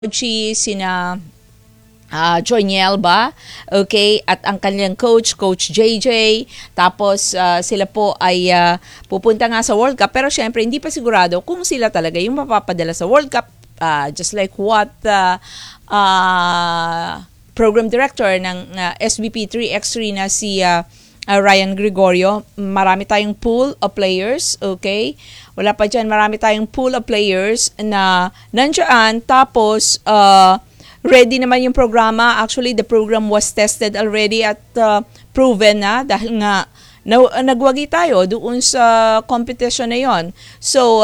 sina Joyniel ba? Okay, at ang kanilang coach, Coach JJ. Tapos sila po ay pupunta nga sa World Cup pero syempre hindi pa sigurado kung sila talaga yung mapapadala sa World Cup. Just like what program director ng SBP 3x3 na si Ryan Gregorio, marami tayong pool of players, okay? Wala pa dyan, marami tayong pool of players na nandiyan, tapos ready naman yung programa. Actually, the program was tested already at proven na dahil nga nagwagi tayo doon sa competition na yon. So,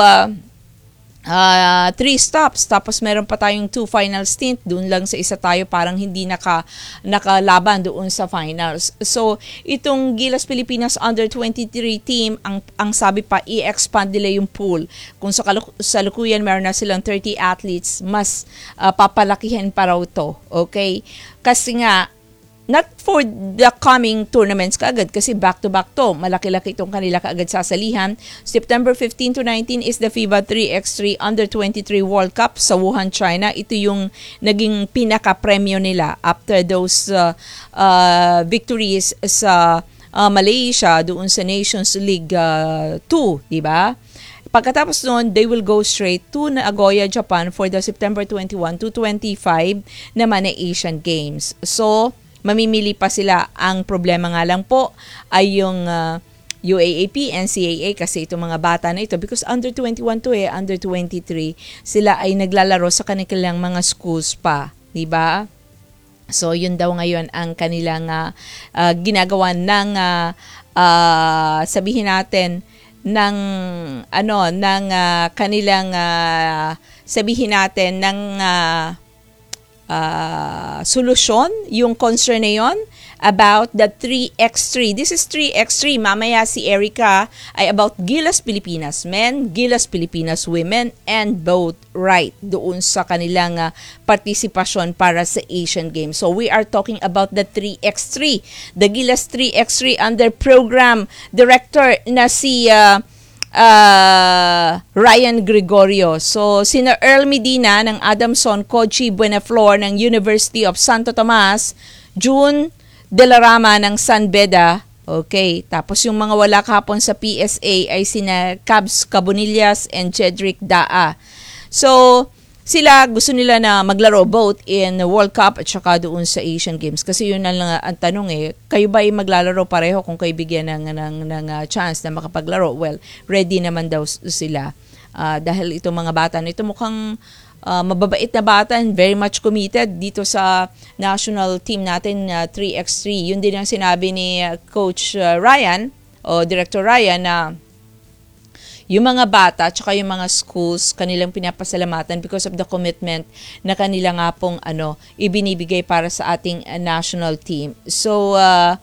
3 stops, tapos meron pa tayong 2 final stint, doon lang sa isa tayo parang hindi nakalaban doon sa finals. So itong Gilas Pilipinas Under-23 team, ang sabi pa, i-expand nila yung pool. Kung sa kalukuyan meron na silang 30 athletes, mas papalakihin pa raw to, okay? Kasi nga not for the coming tournaments kaagad kasi back-to-back to. Malaki-laki itong kanila kaagad sasalihan. September 15 to 19 is the FIBA 3x3 Under-23 World Cup sa Wuhan, China. Ito yung naging pinaka-premyo nila after those victories sa Malaysia doon sa Nations League 2, di ba? Pagkatapos noon, they will go straight to Nagoya, Japan for the September 21 to 25 naman na Asian Games. So, mamimili pa sila. Ang problema nga lang po ay yung UAAP, NCAA kasi itong mga bata na ito because under 21 to under 23 sila ay naglalaro sa kanilang mga schools pa, di ba? So yun daw ngayon ang kanilang ginagawa ng sabihin natin ng kanilang sabihin natin ng solusyon, yung concern na yun about the 3x3. This is 3x3. Mamaya si Erica ay about Gilas Pilipinas men, Gilas Pilipinas women, and both right doon sa kanilang partisipasyon para sa Asian Games. So we are talking about the 3x3. The Gilas 3x3 under program director na si Ryan Gregorio. So, sina Earl Medina ng Adamson, Kochi Buenaflor ng University of Santo Tomas, June De La Rama ng San Beda, okay. Tapos yung mga wala kahapon sa PSA ay sina Cabs Cabonillas and Jedrick Daa. So, sila gusto nila na maglaro both in the World Cup at saka doon sa Asian Games. Kasi yun lang ang tanong kayo ba ay maglalaro pareho kung kayo bigyan ng chance na makapaglaro? Well, ready naman daw sila. Dahil itong mga bata na ito mukhang mababait na bata and very much committed dito sa national team natin 3x3. Yun din ang sinabi ni Coach Ryan o Director Ryan na yung mga bata at saka yung mga schools kanilang pinapasalamatan because of the commitment na kanila nga pong ibinibigay para sa ating national team. So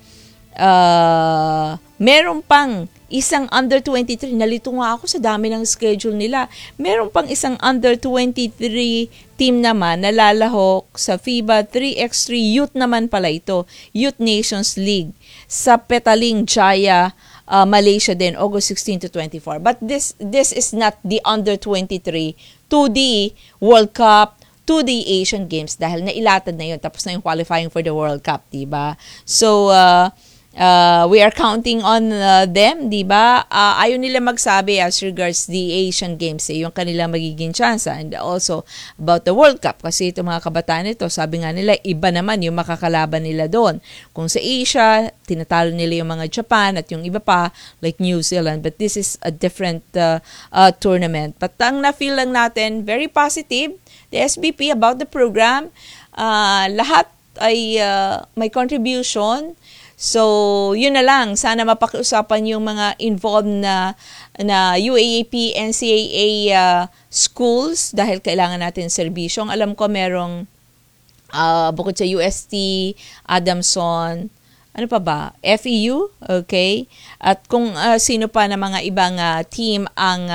meron pang isang under-23, nalito nga ako sa dami ng schedule nila. Meron pang isang under-23 team naman na lalahok sa FIBA 3x3 Youth naman pala ito, Youth Nations League sa Petaling Jaya, Malaysia din, August 16 to 24. But this is not the under-23 to the World Cup, to the Asian Games dahil nailatad na yun. Tapos na yung qualifying for the World Cup, diba? So, we are counting on them, diba? Ayaw nila magsabi as regards the Asian Games, yung kanilang magiging chance. And also about the World Cup kasi itong mga kabataan nito, sabi nga nila, iba naman yung makakalaban nila doon. Kung sa Asia, tinatalo nila yung mga Japan at yung iba pa, like New Zealand. But this is a different tournament. But ang na-feel lang natin, very positive, the SBP about the program. Lahat ay may contribution. So, yun na lang. Sana mapakiusapan yung mga involved na UAAP, NCAA schools dahil kailangan natin serbisyong. Alam ko merong bukod sa UST, Adamson, ano pa ba? FEU, okay? At kung sino pa na mga ibang team ang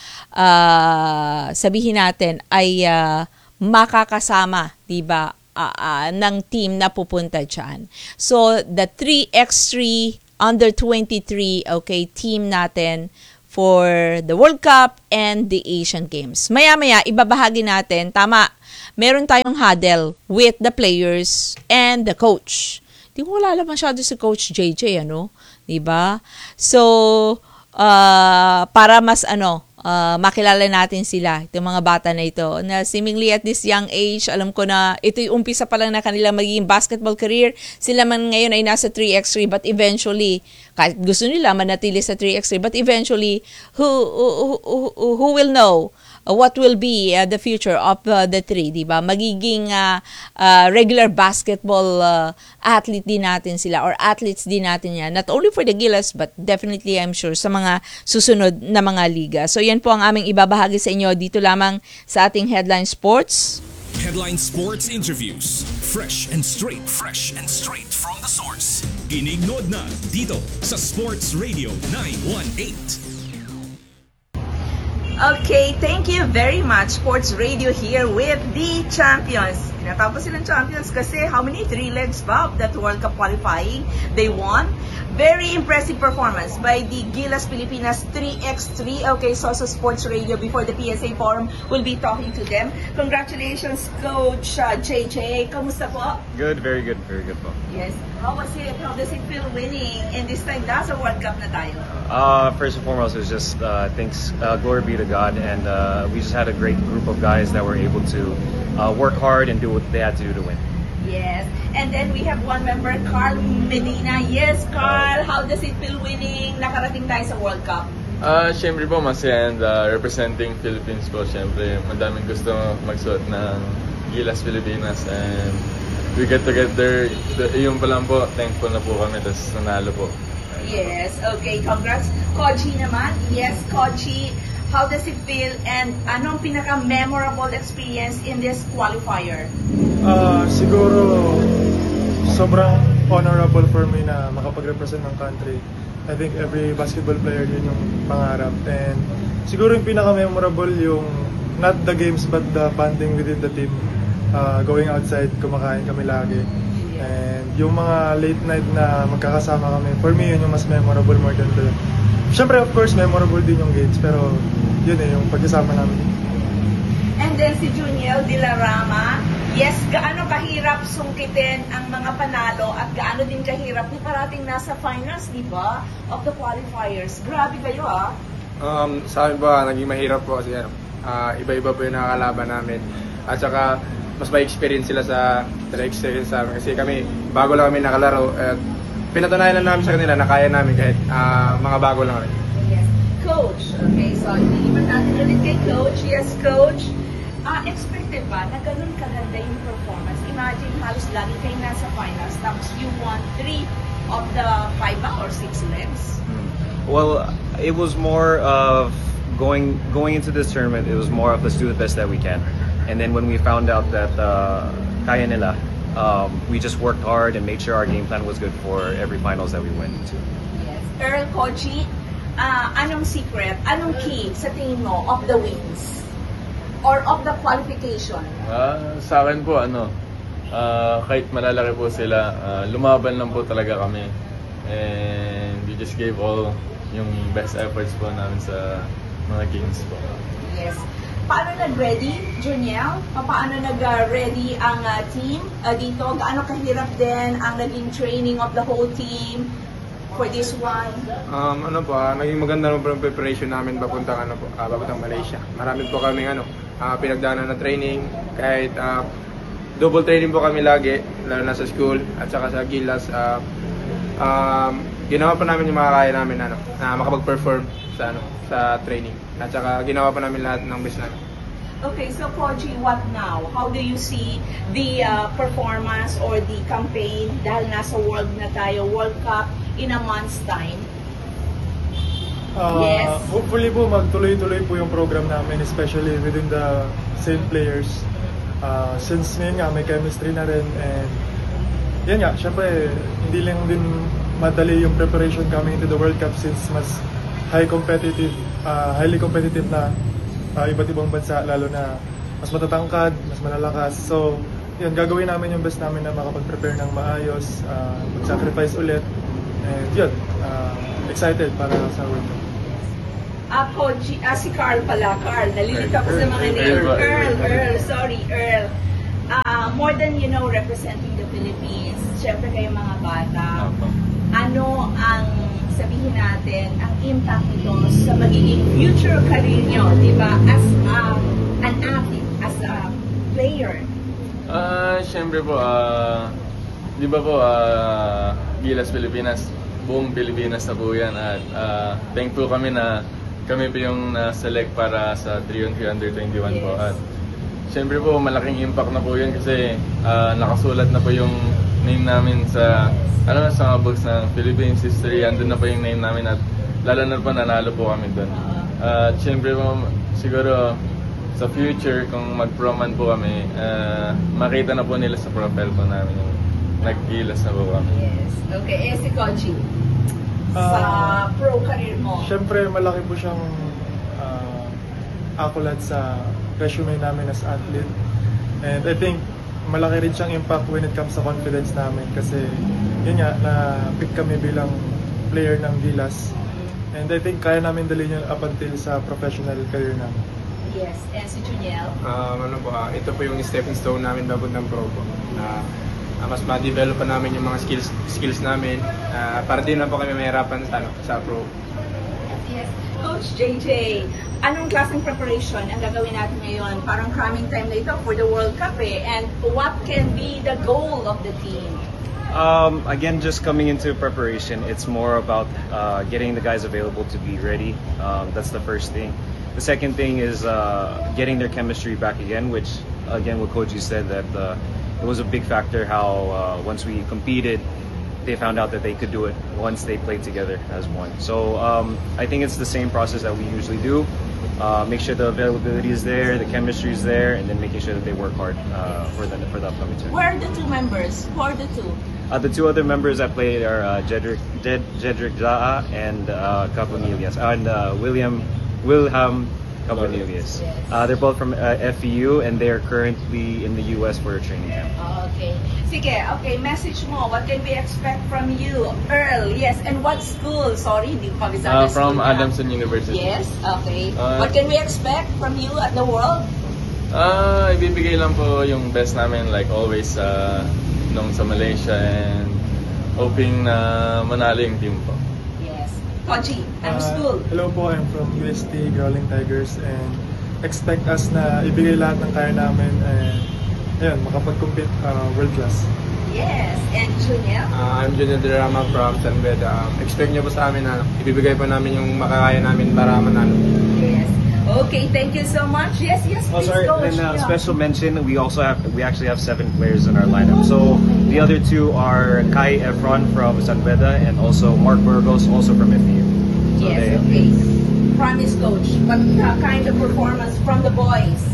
sabihin natin ay makakasama, diba? Ng team na pupunta dyan. So, the 3x3 under 23, okay, team natin for the World Cup and the Asian Games. Maya-maya, ibabahagi natin, tama, meron tayong huddle with the players and the coach. Di ko wala masyado si Coach JJ, ano? Diba? So, para mas makilala natin sila, itong mga bata na ito, na seemingly at this young age, alam ko na ito yung umpisa pa lang na kanilang magiging basketball career. Sila man ngayon ay nasa 3x3, but eventually, kahit gusto nila manatili sa 3x3, but eventually, who will know what will be the future of the three, di ba? Magiging regular basketball athlete din natin sila, or athletes din natin yan. Not only for the Gilas, but definitely I'm sure sa mga susunod na mga liga. So yan po ang aming ibabahagi sa inyo dito lamang sa ating Headline Sports. Headline Sports Interviews. Fresh and straight from the source. Inignod na dito sa Sports Radio 918. Okay, thank you very much. Sports Radio here with the champions. Tinatapos silang champions kasi how many? 3 legs ba of that World Cup qualifying? They won. Very impressive performance by the Gilas Pilipinas 3x3. Okay, so Sports Radio before the PSA Forum will be talking to them. Congratulations, Coach JJ. Kamusta po? Good, very good po. Yes. How was it? How does it feel winning? And this time, nasa World Cup na tayo. First and foremost, it was just thanks, glory be to God, and we just had a great group of guys that were able to work hard and do what they had to do to win. Yes. And then we have one member, Carl Medina. Yes, Carl. How does it feel winning? Nakarating tayo sa World Cup. Siyempre po, masaya, and representing Philippines po, siyempre madaming gusto magsuot ng Gilas Pilipinas, and we get together, yun pa lang po, thankful na po kami, tapos nanalo po. Yes, okay, congrats. Koji naman. Yes, Koji, how does it feel, and anong pinaka-memorable experience in this qualifier? Siguro, sobrang honorable for me na makapag-represent ng country. I think every basketball player yun yung pangarap. And siguro yung pinaka-memorable yung not the games but the bonding within the team. Going outside, kumakain kami lagi. And yung mga late night na magkakasama kami, for me yun yung mas memorable more than the... Siyempre, of course, memorable din yung games, pero yun yung pagkasama namin. And then si Juniel Dilarama, yes, gaano kahirap sungkitin ang mga panalo at gaano din kahirap kung parating nasa finals, di ba? Of the qualifiers. Grabe kayo, ah. Sa amin ba, naging mahirap po kasi iba-iba po yung nakakalaban namin. At saka, mas may experience sila sa experience sa amin. Kasi kami, bago lang kami nakalaro. At pinatunayan na namin sa kanila na kaya namin kahit mga bago lang rin. Yes. Coach, okay, so ilipat natin ulit kay Coach. Yes, Coach. Expected ba na ganun kaganda yung performance? Imagine, halos lagi kayo nasa finals, tapos you won 3 of the 5 or 6 legs. Well, it was more of going into this tournament, it was more of let's do the best that we can. And then when we found out that kaya nila, we just worked hard and made sure our game plan was good for every finals that we went to. Yes. Earl Kochi, anong secret, anong key sa tingin mo of the wins? Or of the qualification? Sa akin po, kahit malalaki po sila, lumaban lang po talaga kami. And we just gave all yung best efforts po namin sa mga games po. Yes. Paano nag-ready, Juniel? Paano nag-ready ang team dito? Gaano kahirap din ang naging training of the whole team for this one? Naging maganda naman po yung preparation namin papuntang Malaysia. Marami po kami pinagdaanan na training, kahit double training po kami lagi, lalo na sa school at saka sa Gilas. Ginawa pa namin yung makakaya namin na makapag-perform sa training. At saka ginawa pa namin lahat ng best namin. Okay, so Koji, what now? How do you see the performance or the campaign dahil nasa World Cup in a month's time? Yes. Hopefully po magtuloy-tuloy po yung program namin, especially within the same players. Since ngayon nga may chemistry na rin, and yan nga, syempre hindi lang din madali yung preparation coming into the World Cup since mas highly competitive na iba't ibang bansa, lalo na mas matatangkad, mas malalakas. So yan, gagawin namin yung best namin na makapag-prepare ng maayos, mag-sacrifice ulit, and yun, excited para sa World Cup. Si Carl pala. Carl, nalilito ako sa mga name. Earl, sorry, Earl. More than, representing the Philippines, syempre kayo mga bata, ano ang sabihin natin, ang impact nito sa magiging future career nyo, di ba? As an athlete, as a player. Syempre po, di ba po, Gilas Pilipinas, buong Pilipinas na po yan at thankful kami na kami po yung na-select para sa 3x3 Under 21 po. At syempre po, malaking impact na po yun kasi nakasulat na po yung name namin sa mga books ng Philippines history. Andun na po yung name namin at lalo na po nanalo po kami doon. At syempre po, siguro sa future, kung mag-pro-man po kami, makita na po nila sa profile po namin yung nag-gilas na po kami. Yes. Okay, si Koji, sa pro career mo. Siyempre, malaki po siyang accolade sa resume namin as athlete. And I think malaki rin siyang impact when it comes sa confidence namin kasi yun nga, na-pick kami bilang player ng Gilas. And I think kaya namin dalhin yun up until sa professional career namin. Yes, and si Juniel? Ito po yung stepping stone namin bago ng pro po. Mas ma-develop pa namin yung mga skills namin para din na po kami mahirapan sa pro. Yes. Coach JJ, anong klaseng preparation ang gagawin natin ngayon? Parang cramming time na ito for the World Cup And what can be the goal of the team? Again, just coming into preparation, it's more about getting the guys available to be ready. That's the first thing. The second thing is getting their chemistry back again, which again what Koji said that it was a big factor how once we competed, they found out that they could do it once they played together as one. So I think it's the same process that we usually do. Make sure the availability is there, the chemistry is there, and then making sure that they work hard for the upcoming tournament. Where are the two members? Who are the two? The two other members that played are Jedrick Jaa and Caponielias, and Wilhelm Caponielias. They're both from FEU and they're currently in the US for a training camp. Okay. Sige, okay, message mo. What can we expect from you? Earl, yes. And what school? Sorry, di ko kabisado From school Adamson University. Yes, okay. What can we expect from you at the World? Ibibigay lang po yung best namin like always nung sa Malaysia and hoping na manalo yung team po. Yes. Koji, anong school? Hello po, I'm from UST Growling Tigers and expect us na ibigay lahat ng kaya namin and ayun, makapag-compete world class. Yes. And Junior? I'm Junior Derama from San Beda. Expect nyo po sa amin na ibibigay po namin yung makakaya namin para manalo. Yes. Okay, thank you so much. Yes, please, Coach. And special mention, we actually have 7 players in our lineup. So the other 2 are Kai Efron from San Beda and also Mark Burgos, also from FEU. So Yes, okay. Promise, Coach. What kind of performance from the boys?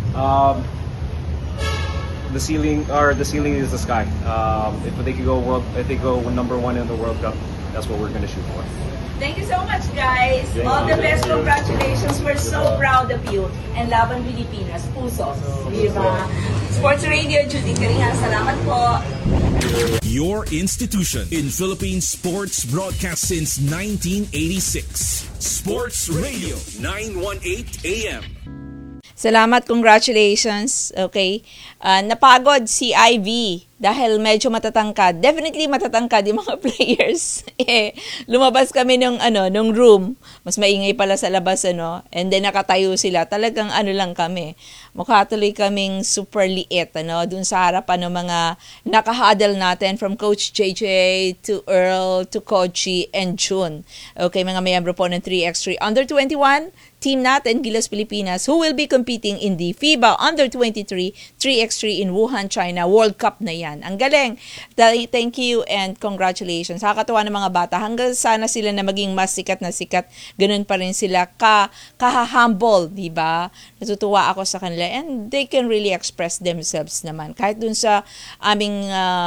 The ceiling is the sky. If they could go number 1 in the World Cup, that's what we're going to shoot for. Thank you so much, guys. All the best. Congratulations. We're so proud of you. And Laban Pilipinas, puso. Diba? Sports Radio, Judy Karingan. Salamat po. Your institution in Philippine sports broadcast since 1986. Sports Radio 918 AM. Salamat, congratulations. Okay. Napagod si Ivy dahil medyo matatangkad. Definitely matatangkad yung mga players. Lumabas kami nung room. Mas maingay pala sa labas and then nakatayo sila. Talagang lang kami. Mukha tuloy kaming super liit dun sa harapan ng mga nakahuddle natin from Coach JJ to Earl to Kochi and June. Okay, mga miyembro po ng 3x3 Under 21 team natin, Gilas Pilipinas, who will be competing in the FIBA Under-23 3x3 in Wuhan, China. World Cup na yan. Ang galing. Thank you and congratulations. Nakakatuwa ng mga bata. Hanggang sana sila na maging mas sikat na sikat, ganun pa rin sila ka-humble, di ba? Natutuwa ako sa kanila and they can really express themselves naman. Kahit dun sa aming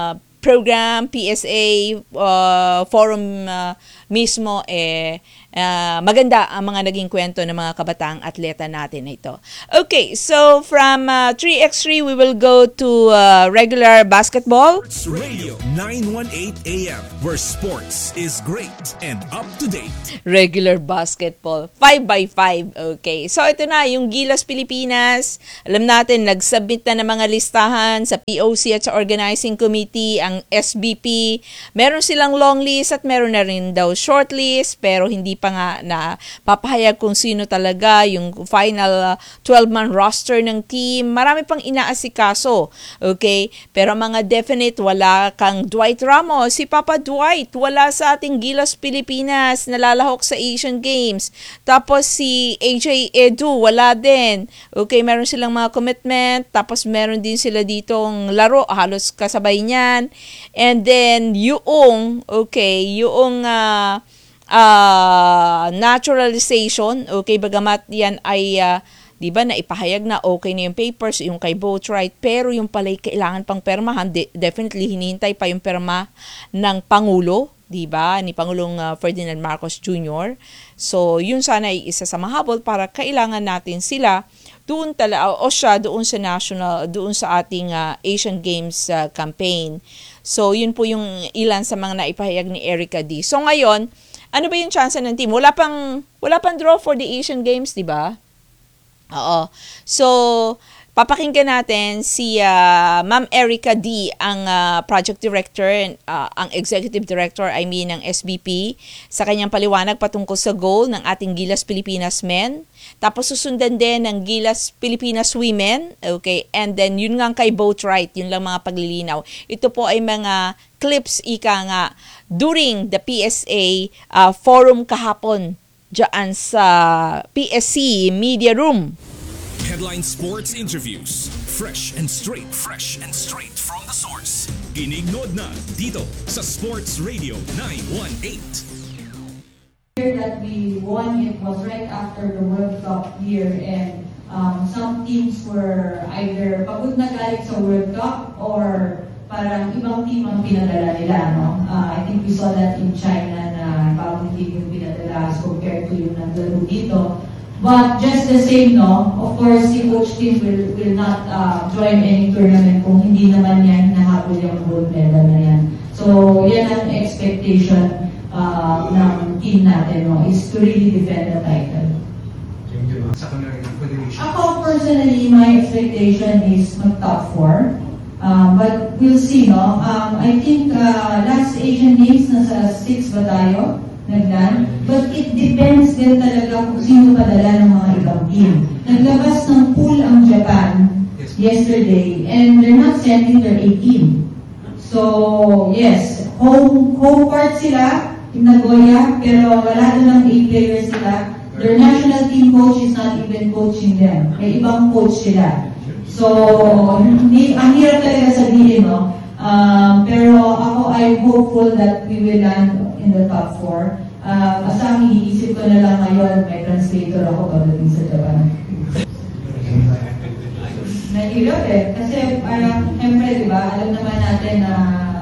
program, PSA, forum mismo, maganda ang mga naging kwento ng mga kabataang atleta natin na ito. Okay, so from 3x3, we will go to regular basketball. Sports Radio 918 AM, where sports is great and up to date. Regular basketball, 5x5. Okay, so ito na, yung Gilas Pilipinas. Alam natin, nag-submit na ng mga listahan sa POC at sa organizing committee, ang SBP. Meron silang long list at meron na rin daw short list, pero hindi pa nga na papahayag kung sino talaga yung final 12-man roster ng team. Marami pang inaasikaso. Okay, pero mga definite, wala kang Dwight Ramos. Si Papa Dwight, wala sa ating Gilas Pilipinas, nalalahok sa Asian Games. Tapos si AJ Edu, wala din. Okay, meron silang mga commitment. Tapos meron din sila ditong laro, halos kasabay niyan. And then, yung naturalization, okay, bagamat yan ay di ba, naipahayag na okay na yung papers, yung kay Boatwright, pero yung pala'y kailangan pang permahan, definitely hinihintay pa yung perma ng Pangulo, di ba, ni Pangulong Ferdinand Marcos Jr. So, yun sana ay isa sa mahabol para kailangan natin sila doon doon sa national, doon sa ating Asian Games campaign. So, yun po yung ilan sa mga naipahayag ni Erica D. So, ngayon, ano ba yung chance ng team? Wala pang draw for the Asian Games, di ba? Oo. So, papakinggan natin si Ma'am Erica D, ang project director, ang executive director, ng SBP, sa kanyang paliwanag patungkol sa goal ng ating Gilas Pilipinas Men. Tapos susundan din ng Gilas Pilipinas Women. Okay? And then, yun nga kay Boatwright, yun lang mga paglilinaw. Ito po ay mga clips, ika nga, during the PSA forum kahapon dyan sa PSC Media Room. Headline sports interviews. Fresh and straight from the source. Ginignood na dito sa Sports Radio 918. That we won, it was right after the World Cup year, and some teams were either pagod na galing sa World Cup or parang ibang team ang pinadala nila, no? I think we saw that in China na bagong team yung pinadala as compared to yung naglaro dito. But just the same, no, of course, si Coach Tim will not join any tournament kung hindi naman niya hinahabol yung gold medal na yan. So, yan ang expectation ng team natin, no, is to really defend the title. Ako personally, my expectation is mag-top 4. But we'll see, no? I think last Asian Games nasa 6 ba tayo? Nagdan. But it depends din talaga kung sino padala ng mga ibang team. Naglabas ng pool ang Japan yesterday, and they're not sending their A team. So, yes, home court sila in Nagoya, pero wala doon ng A players sila. Their national team coach is not even coaching them. May ibang coach sila. So, ang hirap talaga sabihin, no? Pero ako, I'm hopeful that we will land in the top 4. Basta ang iniisip ko na lang ngayon, may translator ako pagdating sa Japan. Nahirap kasi siyempre, di ba, alam naman natin na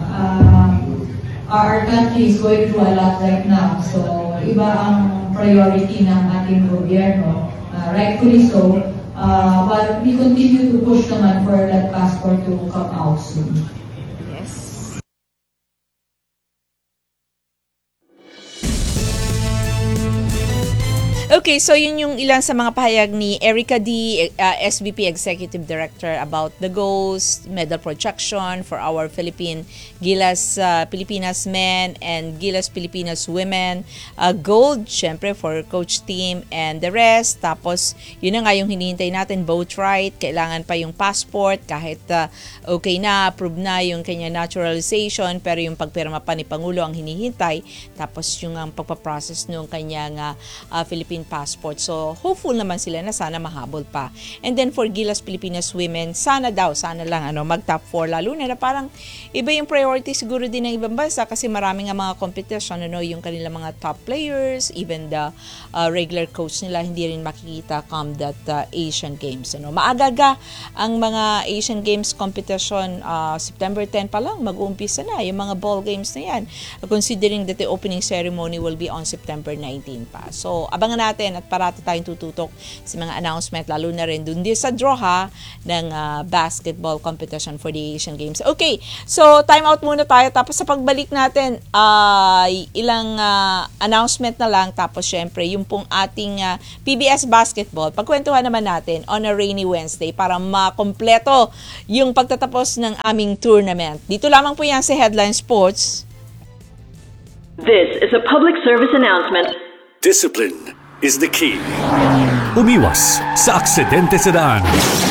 our country is going through a lot right now. So, iba ang priority ng ating gobyerno. Rightfully so. But we continue to push naman for that passport to come out soon. Okay, so yun yung ilan sa mga pahayag ni Erica D, SBP Executive Director, about the goals, medal projection for our Gilas Pilipinas Men and Gilas Pilipinas Women. Gold, syempre, for coach team and the rest. Tapos, yun na nga yung hinihintay natin, Boatwright. Kailangan pa yung passport kahit okay na, approve na yung kanya naturalization, pero yung pagpirma pa ni Pangulo ang hinihintay. Tapos yung pagpaprocess nung kanyang Philippine passport. So, hopeful naman sila na sana mahabol pa. And then for Gilas Pilipinas Women, sana lang mag-top 4. Lalo na parang iba yung priority siguro din ng ibang bansa kasi marami nga mga competition, yung kanilang mga top players, even the regular coach nila, hindi rin makikita come that Asian Games. Maaga ang mga Asian Games competition, September 10 pa lang, mag-uumpisa na yung mga ball games na yan. Considering that the opening ceremony will be on September 19 pa. So, abangan natin at parati tayong tututok sa mga announcement, lalo na rin dun din sa draw ng basketball competition for the Asian Games. Okay, so time out muna tayo. Tapos sa pagbalik natin, ilang announcement na lang. Tapos syempre, yung pong ating PBS basketball, pagkwentuhan naman natin on a rainy Wednesday para makompleto yung pagtatapos ng aming tournament. Dito lamang po yan sa Headline Sports. This is a public service announcement. Discipline is the key. Umiwas sa aksidente sa daan.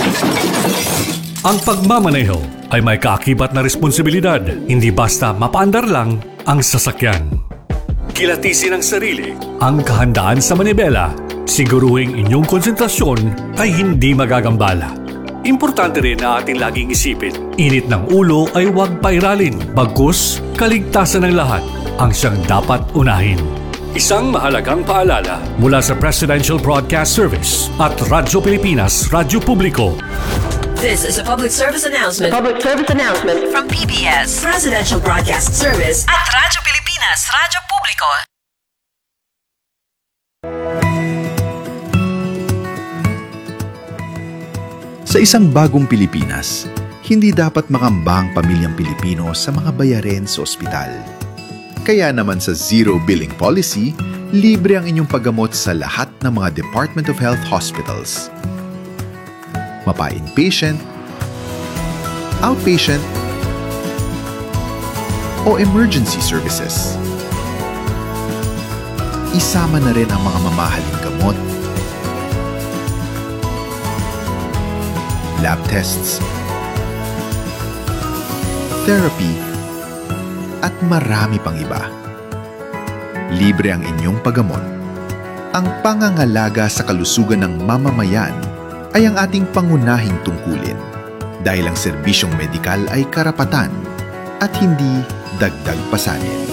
Ang pagmamaneho ay may kaakibat na responsibilidad, hindi basta mapaandar lang ang sasakyan. Kilatisin ang sarili, ang kahandaan sa manibela, siguruhing inyong konsentrasyon ay hindi magagambala. Importante rin na ating laging isipin, init ng ulo ay huwag pairalin, bagkus kaligtasan ng lahat ang siyang dapat unahin. Isang mahalagang paalala mula sa Presidential Broadcast Service at Radyo Pilipinas, Radyo Publiko. This is a public service announcement. Public service announcement from PBS, Presidential Broadcast Service at Radyo Pilipinas, Radyo Publiko. Sa isang bagong Pilipinas, hindi dapat makamba ang pamilyang Pilipino sa mga bayarin sa ospital. Kaya naman sa Zero Billing Policy, libre ang inyong paggamot sa lahat ng mga Department of Health hospitals. Mapa-inpatient, outpatient, o emergency services. Isama na rin ang mga mamahaling gamot, lab tests, therapy, at marami pang iba. Libre ang inyong paggamot. Ang pangangalaga sa kalusugan ng mamamayan ay ang ating pangunahing tungkulin dahil ang serbisyong medikal ay karapatan at hindi dagdag pasanin.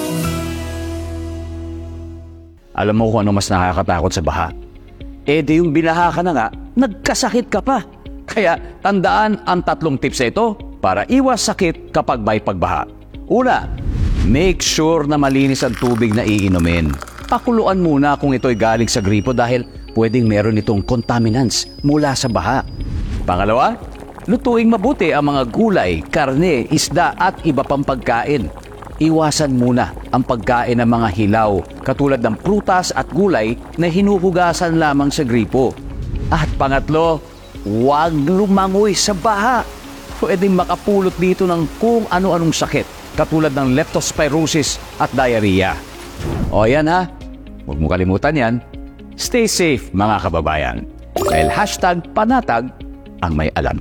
Alam mo kung ano mas nakakatakot sa baha? Di yung binaha ka na nga, nagkasakit ka pa. Kaya tandaan ang 3 tips na ito para iwas sakit kapag may pagbaha. Una, make sure na malinis ang tubig na iinumin. Pakuluan muna kung ito'y galing sa gripo dahil pwedeng meron itong contaminants mula sa baha. Pangalawa, lutuing mabuti ang mga gulay, karne, isda at iba pang pagkain. Iwasan muna ang pagkain ng mga hilaw katulad ng prutas at gulay na hinuhugasan lamang sa gripo. At pangatlo, huwag lumangoy sa baha. Pwedeng makapulot dito ng kung ano-anong sakit katulad ng leptospirosis at diarrhea. O yan ha, huwag mo kalimutan yan. Stay safe mga kababayan. Dahil #panatag ang may alam.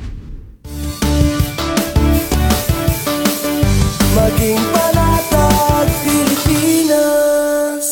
Maging panatag Pilipinas.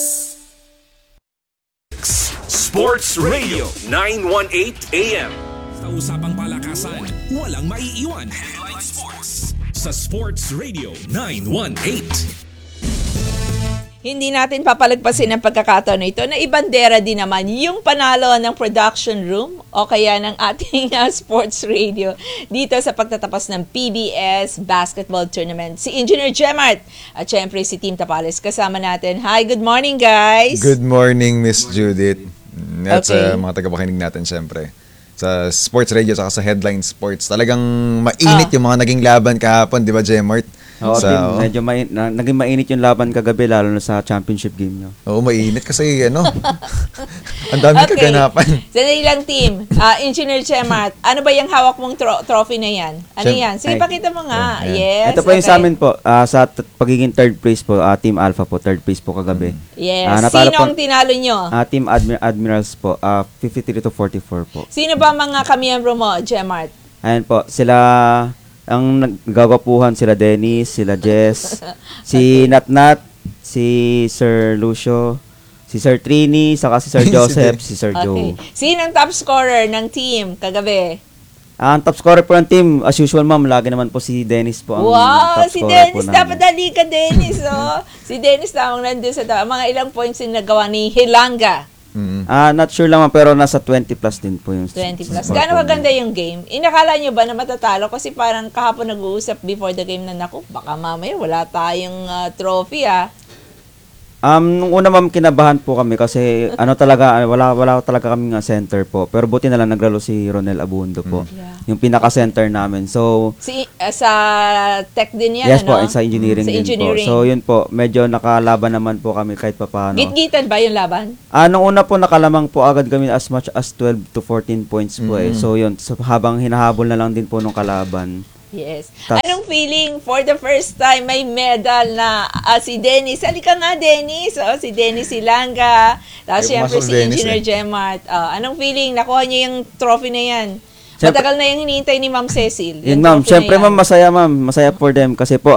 Sports Radio 918 AM. Sa usapang palakasan, walang maiiwan. Headline Sports sa Sports Radio 918. Hindi natin papalagpasin ang pagkakataon na ito na ibandera din naman yung panalo ng production room o kaya ng ating sports radio dito sa pagtatapos ng PBS Basketball Tournament. Si Engineer Gemart at syempre si Team Tapales kasama natin. Hi, good morning guys! Good morning, Miss Judith. At Okay. sa mga tagapakinig natin syempre. Sa Sports Radio at sa Headline Sports. Talagang mainit yung mga naging laban kahapon, di ba, Gemart? Oo, medyo naging mainit yung laban kagabi lalo na sa championship game nyo. Oo, mainit kasi ang daming kaganapan. Sanay lang team. Engineer Chemat, ano ba yung hawak mong trophy na yan? Ano yan? Sige, pakita mo nga. Yes. Ito po yung sa amin po, sa pagiging third place po, Team Alpha po, third place po kagabi. Yes. Sino ang tinalo nyo? Team Admirals po, 53-44 po. Sino ba mga kamiyembro mo, Gemart? Ayan po, sila ang naggagapuhan, sila Dennis, sila Jess, si Natnat, si Sir Lucio, Si Sir Trini, saka si Sir Joseph, si Sir Joe. Okay. Sinong top scorer ng team kagabi? Ang top scorer po ng team, as usual ma'am, lagi naman po si Dennis po ang Wow, top si scorer Dennis. po namin. Dapat dali ka, Dennis. Oh. Si Dennis tamang nandun sa mga ilang points yung nagawa ni Hilanga. Not sure lang ma'am, pero nasa 20 plus din po yung 20 plus. score Gaano po kaganda yung game? Inakala nyo ba na matatalo? Kasi parang kahapon nag-uusap before the game na naku, baka mamaya wala tayong trophy Nung una ma'am, kinabahan po kami kasi wala talaga kaming center po. Pero buti na lang naglaro si Ronel Abundo po. Yung pinaka-center namin. So, sa tech din yan, yes ano? po, sa engineering Sa din engineering. po. So, yun po, medyo nakalaban naman po kami kahit papaano. Git-gitan ba yung laban? Nung una po, nakalamang po agad kami as much as 12 to 14 points po eh. So, yun, so, habang hinahabol na lang din po nung kalaban. Yes. Anong feeling for the first time may medal na si Dennis? Halika nga, Dennis. Si Dennis Silanga. Tapos syempre si Engineer Gemart. Anong feeling? Nakuha niyo yung trophy na yan. Matagal na yung hinihintay ni Ma'am Cecil. Yun ma'am, syempre ma'am, masaya for them kasi po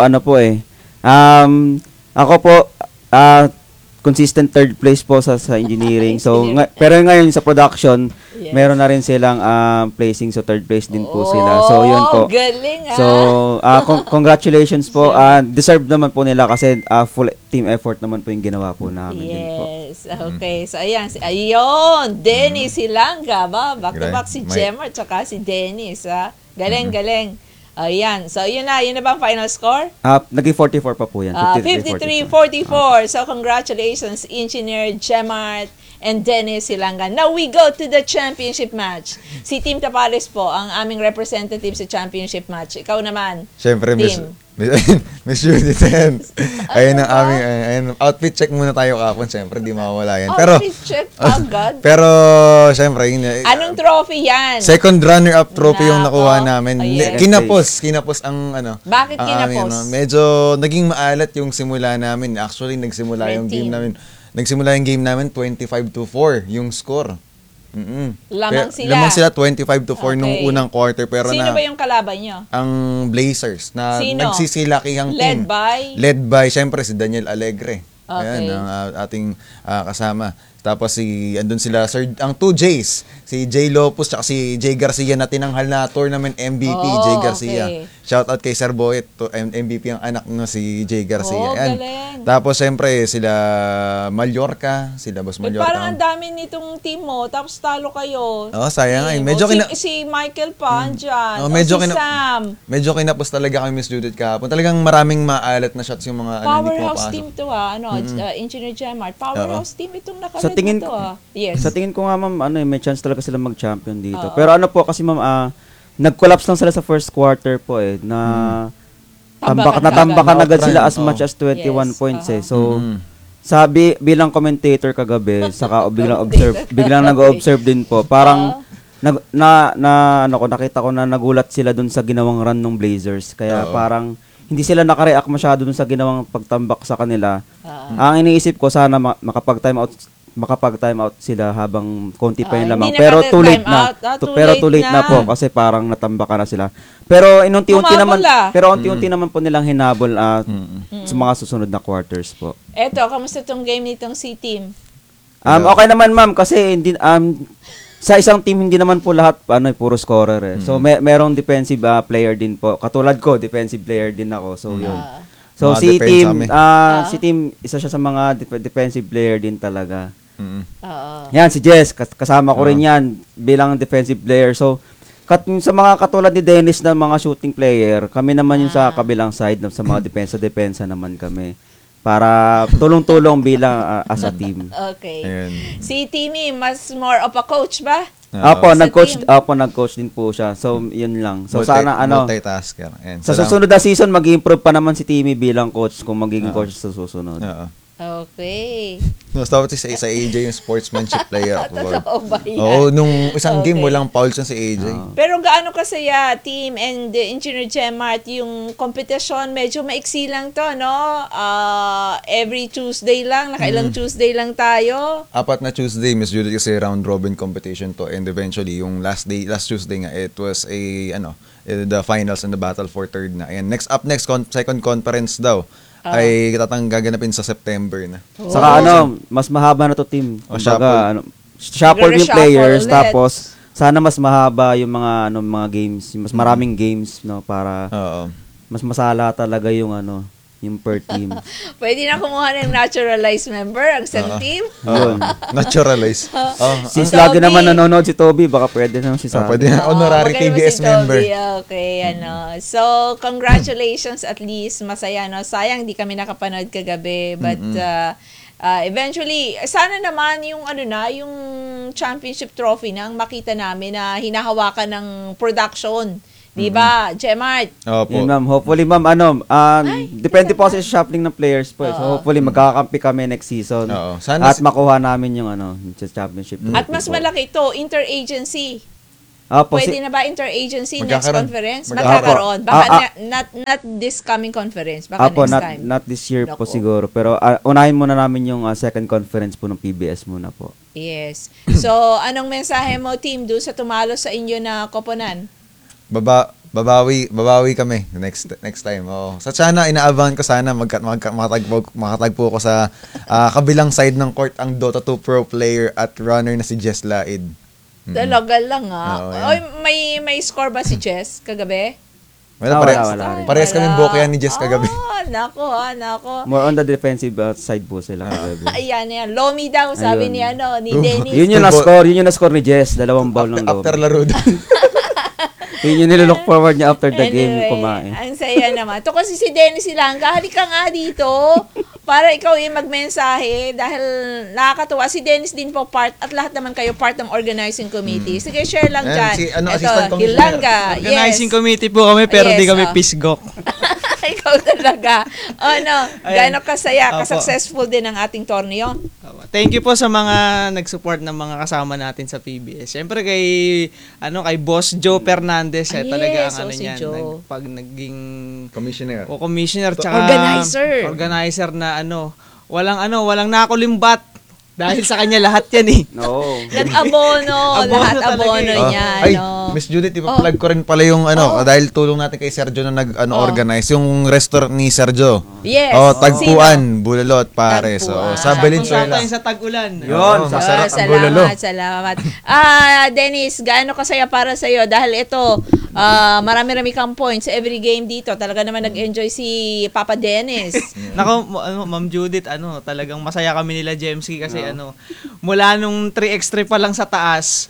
ako po consistent third place po sa engineering. So pero ngayon sa production, meron na rin silang placing, so third place din po sila. So yun po. Galing So congratulations po. Deserve naman po nila kasi full team effort naman po yung ginawa po namin din po. Yes. Okay. So ayun, Dennis Hilanga ba? Back to back si Gemma at saka si Dennis. Galing. Ayan. So, yun na ba ang final score? Naging 44 pa po yan. 53-44. So, congratulations, Engineer Gemart and Dennis Silanga. Now, we go to the championship match. Si Team Tapales po, ang aming representative sa championship match. Ikaw naman, Siyempre, Team. Miss Judy 10. Ayun ang aming, outfit check muna tayo kapon. Siyempre, di mawawala yan. Outfit check agad? Pero, siyempre, anong trophy yan? Second runner-up trophy yung nakuha namin. Yes. Kinapos ang Bakit kinapos? Medyo naging maalat yung simula namin. Actually, nagsimula yung game namin 25-4 yung score. Lamang sila 25-4 nung unang quarter. Pero sino ba yung kalaban nyo? Ang Blazers na nagsisilakihang team. Led by? Siyempre si Daniel Alegre. Okay. Ayan, ang ating kasama. Tapos andun sila, ang 2 J's. Si Jay Lopus at si Jay Garcia na tinanghal na tournament MVP, Jay Garcia. Okay. Shout out kay Sir Boyet, MVP ang anak na si Jay Garcia. Galing. Tapos siyempre sila Mallorca, sila Boss Mallorca. Parang ang dami nitong team mo, tapos talo kayo. Sayang ay. Medyo si Michael pa andyan. Si Sam. Medyo kinapos talaga kami Miss Judith kahapon. Talagang maraming maalat na shots yung mga Powerhouse team to Engineer Gemart. Powerhouse team itong nakalagay. Sa tingin ko nga ma'am, may chance talaga sila mag-champion dito. Pero kasi ma'am, nag-collapse lang sila sa first quarter po natambakan agad sila as much as 21 points So, sabi bilang commentator kagabi, saka biglang nag-observe din po. Parang nakita ko na nagulat sila dun sa ginawang run ng Blazers. Kaya parang hindi sila nakareact masyado dun sa ginawang pagtambak sa kanila. Ang iniisip ko, sana makapag-time out sila habang konti pa yung lamang. Pero too late na po kasi parang natambakan na sila. Pero unti-unti naman po nilang hinabol sa mga susunod na quarters po. Eto, kamusta tong game nitong C-team? Okay naman ma'am kasi sa isang team hindi naman po lahat puro scorer So merong defensive player din po. Katulad ko, defensive player din ako. So yun. So si team isa siya sa mga defensive player din talaga. Yan si Jess, kasama ko rin yan bilang defensive player. So sa mga katulad ni Dennis na mga shooting player, kami naman yung sa kabilang side sa mga depensa naman kami. Para tulong-tulong bilang as a team. Okay. Si Timmy, more of a coach ba? Nag-coach din po siya. So, yun lang. So, sana multitasker. Sa susunod na season, mag-improve pa naman si Timmy bilang coach kung magiging coach sa susunod. Okay. Dapat sa AJ yung sportsmanship player. Totoo ba yan? Nung isang game, walang fouls si AJ. Pero gaano kasaya, Team and Engineer Gemart, yung competition, medyo maiksi lang to, no? Every Tuesday lang, nakailang Tuesday lang tayo. 4 na Tuesday, Miss Judith, kasi round robin competition to. And eventually, yung last Tuesday nga, it was the finals and the battle for third na. And up next, second conference daw. ay gaganapin sa September na. Saka mas mahaba na to team. Shuffle. Shuffle yung Shuffle players, ulit. tapos sana mas mahaba yung mga games, mas maraming games, no, para mas masala talaga yung yung per team. Pwede na kumuha ng naturalized member ang isang team. Naturalized. Since lagi naman nanonood si Toby, baka pwede naman si Sara. Pwede na honorary KBS member. Okay, So, congratulations at least. Masaya, no? Sayang, di kami nakapanood kagabi. But, eventually, sana naman yung yung championship trophy na ang makita namin na hinahawakan ng production. Di ba, Jemart? Opo. Yun, ma'am. Hopefully, ma'am, depende po sa shuffling ng players po. So, hopefully, magkakakampi kami next season. At makuha namin yung championship. At mas malaki ito, interagency. Pwede na ba interagency next conference? Magkakaroon. Baka not this coming conference. Baka next time. Not this year po siguro. Pero unahin muna namin yung second conference po ng PBS muna po. Yes. So, anong mensahe mo, team, doon sa tumalo sa inyo na koponan? Babawi kami next time. So sana inaabangan ko sana makatagpo ko sa kabilang side ng court ang Dota 2 pro player at runner na si Jess Laid. Talaga lang may score ba si Jess kagabi? Wala. Parehas kami bokyan ni Jess kagabi. Nako. More on the defensive side po sila kagabi. Ayan. Lomi daw, sabi ni Dennis. Yun yung na-score ni Jess. 2 ball ng Lomi. After laro Yun yung nililook forward niya after the game kumain. Ang saya naman. Ito kasi si Dennis Silangga, halika nga dito para ikaw yung magmensahe dahil nakakatuwa. Si Dennis din po part at lahat naman kayo part ng organizing committee. Sige, share lang dyan. Assistant commissioner. Hilangga. Organizing committee po kami pero di kami pisgok. Ikaw talaga. Gaano kasaya, ka-successful din ang ating torneo. Thank you po sa mga nag-support ng mga kasama natin sa PBS. Siyempre kay Boss Joe Fernandez, talaga ang niyan, pag naging commissioner tsaka organizer na walang nakulimbat. Dahil sa kanya lahat yan No. Lahat abono niya. Miss Judith, ipa-plug ko rin pala yung dahil tulong natin kay Sergio na organize yung restaurant ni Sergio. Yes. Tagpuan, Bulalot, Pares. Sa Valenzuela. Sa Tag-Ulan. Yun, masarap ang bulalo. Salamat. Dennis, gaano kasaya para sa iyo dahil ito marami-rami kang points every game dito. Talaga naman nag-enjoy si Papa Dennis. Nako, Ma'am Judith, talagang masaya kami nila Jemsky kasi mula nung 3x3 pa lang sa taas.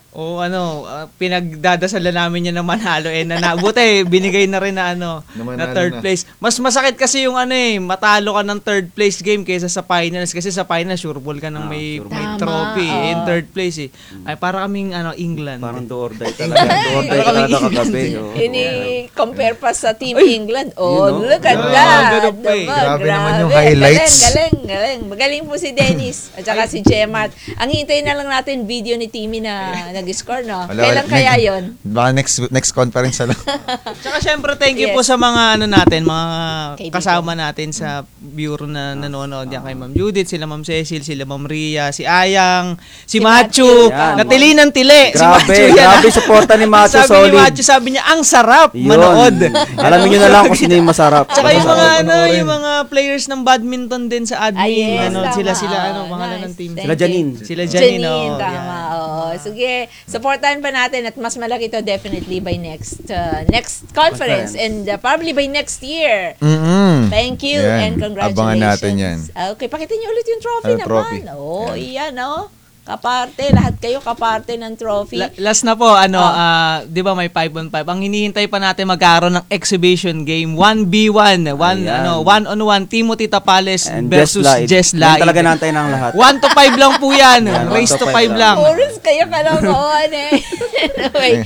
Pinagdadasalan namin yan na manalo buti binigay na rin na third place. Mas masakit kasi yung matalo ka ng third place game kaysa sa finals kasi sa finals sure ball ka ng may trophy in third place Ay para kaming England. Parang do or die talaga kagabi. Compare pa sa Team England. Look at that. Grabe naman yung highlights. Galing. Magaling po si Dennis at saka si Jemat. Ang hintayin na lang natin video ni Timmy na nag-score, no? Kailan kaya yun? Baka next conference na lang. Tsaka syempre, thank you po sa mga natin, mga kasama natin sa bureau na nanonood yan kay Ma'am Judith, sila Ma'am Cecil, sila Ma'am Ria, si Ayang, si Machu, natili ng tili. Grabe, supporta ni Machu, solid. Sabi ni Machu, sabi niya, ang sarap manood. Alamin nyo na lang kung sino yung masarap. Tsaka yung mga players ng badminton din sa admin, sila pangalan ng team. Sila Janine. Tama. Sige, supportahan pa natin at mas malaki to definitely by next conference and probably by next year. Thank you and congratulations. Abangan natin yan. Okay, pakita niyo ulit yung trophy naman. Iyan, kaparte, lahat kayo kaparte ng trophy. Last na po, di ba may 5-on-5? Ang hinihintay pa natin magkaroon ng exhibition game, 1v1, one-on-one, Timothy Tapales versus Jess Laid. Yan talaga nantay ng lahat. 1 to 5 lang po yan. Race to 5 lang. Puros kayo kalokohan Anyway,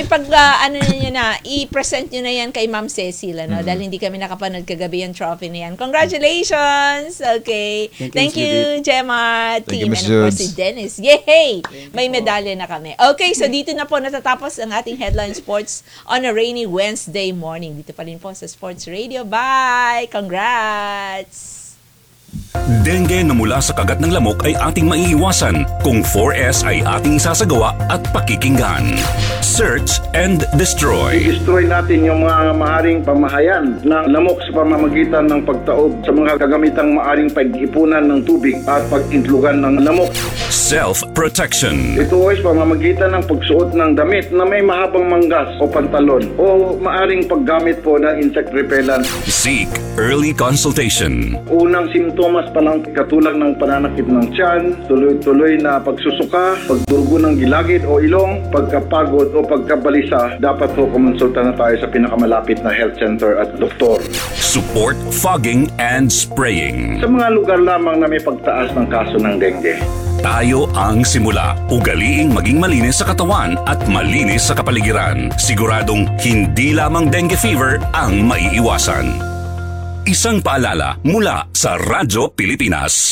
i-present nyo na yan kay Ma'am Cecil, dahil hindi kami nakapanood kagabi yung trophy na yan. Congratulations! Okay. Thank you, Gemma, team, and of course si Dennis. Yay! May medalya na kami. Okay, so dito na po natatapos ang ating Headline Sports on a rainy Wednesday morning. Dito pa rin po sa Sports Radio. Bye! Congrats! Dengue na mula sa kagat ng lamok ay ating maiiwasan kung 4S ay ating isasagawa at pakikinggan. Search and destroy. I-destroy natin yung mga maaring pamahayan ng lamok sa pamamagitan ng pagtaob sa mga kagamitang maaring pag-ipunan ng tubig at pag-intlugan ng lamok. Self-protection. Ito ay pamamagitan ng pagsuot ng damit na may mahabang manggas o pantalon o maaring paggamit po ng insect repellent. Seek early consultation. Unang simptomas pa lang katulad ng pananakit ng tiyan, tuloy-tuloy na pagsusuka, pagdurugo ng gilagid o ilong, pagkapagod o pagkabalisa, dapat po kumonsulta na tayo sa pinakamalapit na health center at doktor. Support fogging and spraying. Sa mga lugar lamang na may pagtaas ng kaso ng dengue. Tayo ang simula. Ugaliing maging malinis sa katawan at malinis sa kapaligiran. Siguradong hindi lamang dengue fever ang maiiwasan. Isang paalala mula sa Radyo Pilipinas.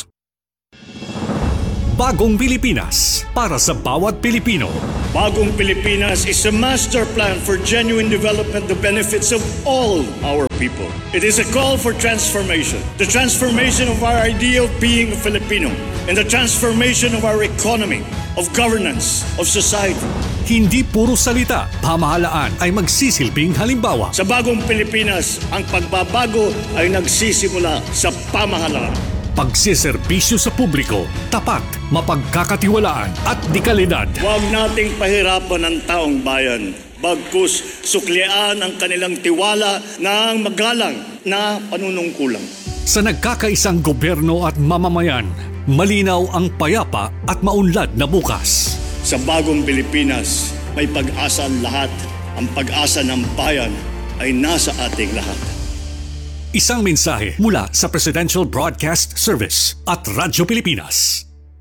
Bagong Pilipinas para sa bawat Pilipino. Bagong Pilipinas is a master plan for genuine development that benefits of all our people. It is a call for transformation. The transformation of our idea of being a Filipino and the transformation of our economy, of governance, of society. Hindi puro salita, pamahalaan ay magsisilbing halimbawa. Sa Bagong Pilipinas, ang pagbabago ay nagsisimula sa pamahalaan. Pagsiservisyo sa publiko, tapat, mapagkakatiwalaan at dekalidad. Huwag nating pahirapan ang taong bayan. Bagkus suklian ang kanilang tiwala ng magalang na panunungkulan. Sa nagkakaisang gobyerno at mamamayan, malinaw ang payapa at maunlad na bukas. Sa Bagong Pilipinas, may pag-asa ang lahat. Ang pag-asa ng bayan ay nasa ating lahat. Isang mensahe mula sa Presidential Broadcast Service at Radyo Pilipinas.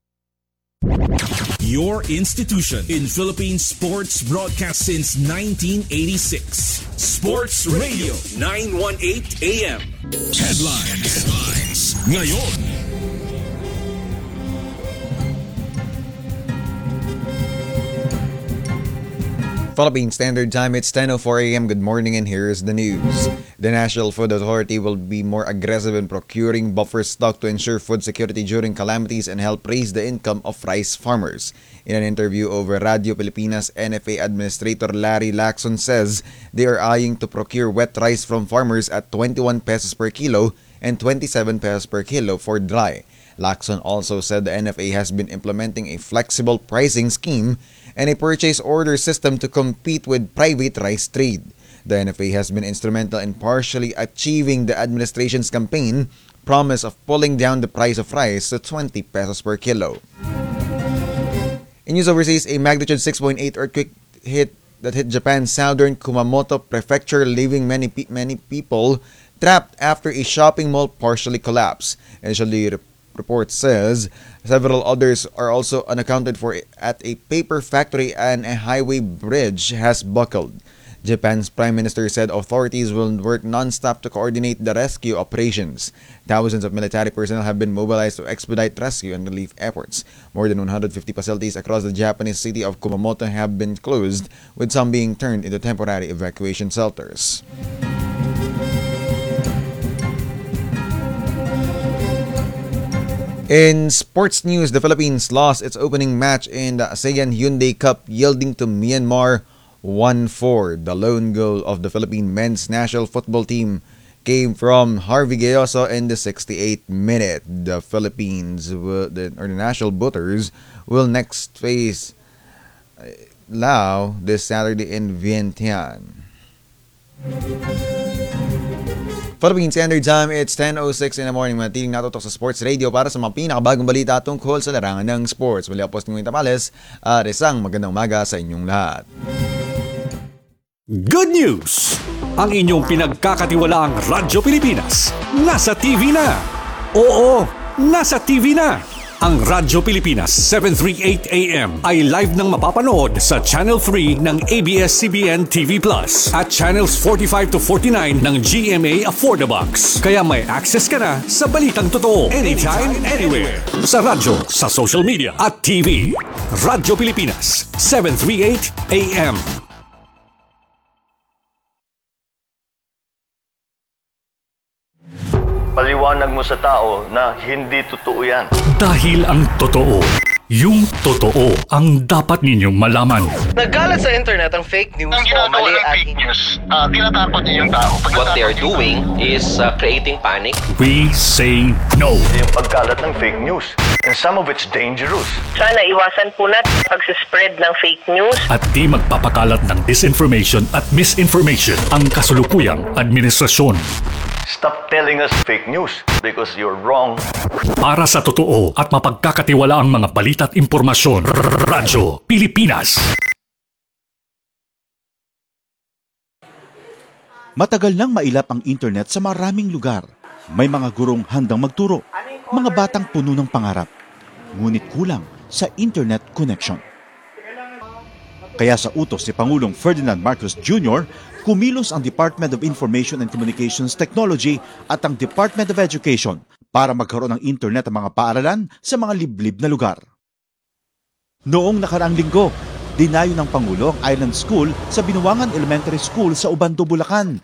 Your institution in Philippine sports broadcast since 1986. Sports Radio 918 AM. Headlines. Ngayon. Philippine Standard Time, it's 10:04 a.m. Good morning and here's the news. The National Food Authority will be more aggressive in procuring buffer stock to ensure food security during calamities and help raise the income of rice farmers. In an interview over Radio Pilipinas, NFA Administrator Larry Lacson says they are eyeing to procure wet rice from farmers at 21 pesos per kilo and 27 pesos per kilo for dry. Lacson also said the NFA has been implementing a flexible pricing scheme and a purchase order system to compete with private rice trade. The NFA has been instrumental in partially achieving the administration's campaign promise of pulling down the price of rice to 20 pesos per kilo. In news overseas, a magnitude 6.8 earthquake hit Japan's southern Kumamoto prefecture, leaving many people trapped after a shopping mall partially collapsed. Initially, report says several others are also unaccounted for at a paper factory and a highway bridge has buckled. Japan's Prime Minister said authorities will work non-stop to coordinate the rescue operations. Thousands of military personnel have been mobilized to expedite rescue and relief efforts. More than 150 facilities across the Japanese city of Kumamoto have been closed, with some being turned into temporary evacuation shelters. In sports news, the Philippines lost its opening match in the ASEAN Hyundai Cup, yielding to Myanmar 1-4. The lone goal of the Philippine men's national football team came from Harvey Gayoso in the 68th minute. The Philippines, the national booters, will next face Laos this Saturday in Vientiane. Philippine Standard Time, it's 10:06 in the morning. Manatiling natutok sa Sports Radio para sa mga pinakabagong balita tungkol sa larangan ng sports. Muli ako Posting Tapales at isang magandang umaga sa inyong lahat. Good news! Ang inyong pinagkakatiwalaang Radyo Pilipinas nasa TV na. Oo, nasa TV na. Ang Radyo Pilipinas 738 AM ay live nang mapapanood sa Channel 3 ng ABS-CBN TV Plus at Channels 45 to 49 ng GMA Affordabox. Kaya may access ka na sa balitang totoo anytime, anywhere. Sa radyo, sa social media at TV. Radyo Pilipinas 738 AM. Paliwanag mo sa tao na hindi totoo yan. Dahil ang totoo, yung totoo ang dapat ninyong malaman. Naggalat sa internet ang fake news o mali at fake news. Tinatakot niyo yung tao. What they are doing is creating panic. We say no. Yung pagkalat ng fake news. And some of it's dangerous. Sana iwasan po natin pag-spread ng fake news. At di magpapakalat ng disinformation at misinformation ang kasulukuyang administrasyon. Stop telling us fake news because you're wrong. Para sa totoo at mapagkakatiwalaang mga balita at impormasyon, Radyo Pilipinas. Matagal nang mailap ang internet sa maraming lugar. May mga gurong handang magturo, mga batang puno ng pangarap. Ngunit kulang sa internet connection. Kaya sa utos ni Pangulong Ferdinand Marcos Jr., kumilos ang Department of Information and Communications Technology at ang Department of Education para magkaroon ng internet ang mga paaralan sa mga liblib na lugar. Noong nakaraang linggo, dinayo ng Pangulo ang Island School sa Binuangan Elementary School sa Ubando, Bulacan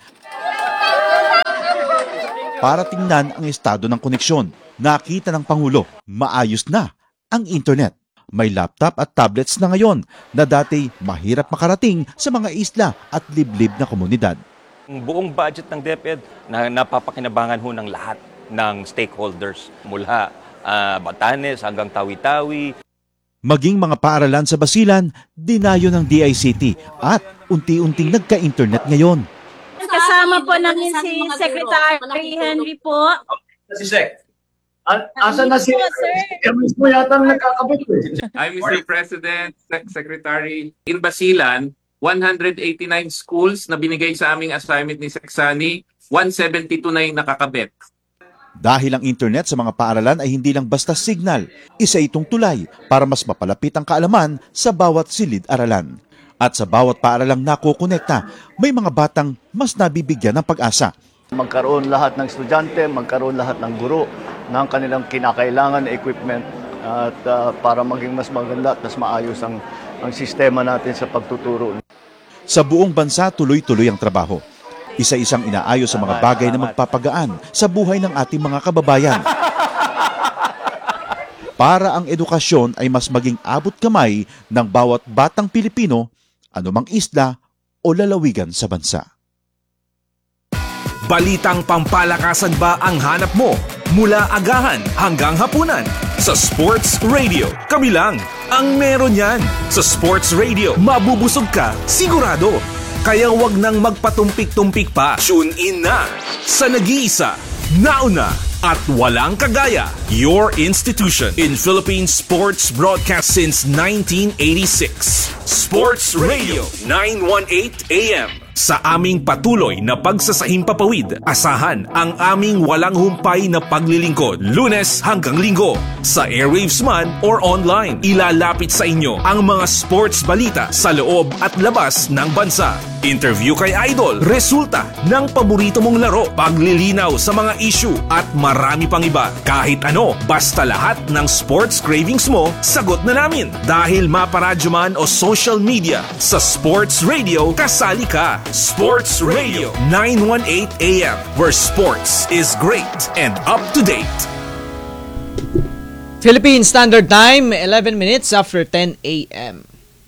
para tingnan ang estado ng koneksyon. Nakita ng Pangulo, maayos na ang internet. May laptop at tablets na ngayon na dati mahirap makarating sa mga isla at liblib na komunidad. Ang buong budget ng DepEd na napapakinabangan ho ng lahat ng stakeholders mula Batanes hanggang Tawi-Tawi. Maging mga paaralan sa Basilan, dinayo ng DICT at unti-unting nagka-internet ngayon. Kasama po namin si Secretary Henry po. Si Sec. Asan na si Hermes mo yata nagkakabit eh. I'm Mr. President, Secretary. In Basilan, 189 schools na binigay sa aming assignment ni Seksani, 172 na yung nakakabit. Dahil ang internet sa mga paaralan ay hindi lang basta signal, isa itong tulay para mas mapalapit ang kaalaman sa bawat silid-aralan. At sa bawat paaralang nakokonekta, may mga batang mas nabibigyan ng pag-asa. Magkaroon lahat ng estudyante, magkaroon lahat ng guro ng kanilang kinakailangan na equipment at para maging mas maganda at mas maayos ang sistema natin sa pagtuturo. Sa buong bansa, tuloy-tuloy ang trabaho. Isa-isang inaayos sa mga bagay na magpapagaan sa buhay ng ating mga kababayan. Para ang edukasyon ay mas maging abot kamay ng bawat batang Pilipino, anumang isla o lalawigan sa bansa. Balitang pampalakasan ba ang hanap mo? Mula agahan hanggang hapunan. Sa Sports Radio, kami lang ang meron yan. Sa Sports Radio, mabubusog ka, sigurado. Kaya wag nang magpatumpik-tumpik pa. Tune in na sa nag-iisa, nauna at walang kagaya. Your institution in Philippine sports broadcast since 1986. Sports Radio 918 AM. Sa aming patuloy na pagsasahimpapawid, asahan ang aming walang humpay na paglilingkod. Lunes hanggang Linggo, sa airwaves man or online. Ilalapit sa inyo ang mga sports balita sa loob at labas ng bansa. Interview kay Idol, resulta ng paborito mong laro, paglilinaw sa mga issue at marami pang iba. Kahit ano, basta lahat ng sports cravings mo, sagot na namin. Dahil maparadyo man o social media, sa Sports Radio, kasali ka. Sports Radio 918 AM, where sports is great and up to date. Philippine Standard Time, 11 minutes after 10 a.m.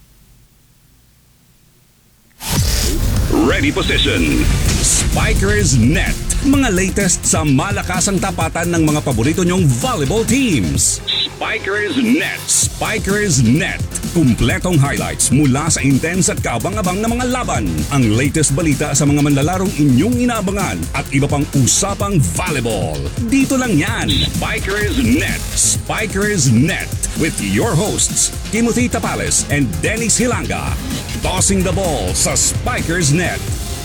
Ready position. Spikers Net. Mga latest sa malakasang tapatan ng mga paborito nyong volleyball teams. Spikers Net. Spikers Net. Kumpletong highlights mula sa intense at kaabang-abang na mga laban. Ang latest balita sa mga manlalarong inyong inaabangan at iba pang usapang volleyball. Dito lang yan. Spikers Net. Spikers Net. With your hosts, Timothy Tapales and Dennis Hilanga. Tossing the ball sa Spikers Net.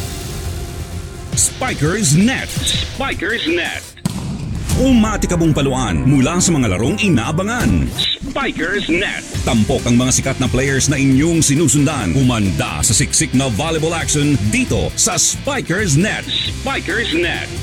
Spikers Net. Spikers Net. Umatikabong paluan mula sa mga larong inaabangan. Spikers Net. Tampok ang mga sikat na players na inyong sinusundan. Umanda sa siksik na volleyball action dito sa Spikers Net. Spikers Net.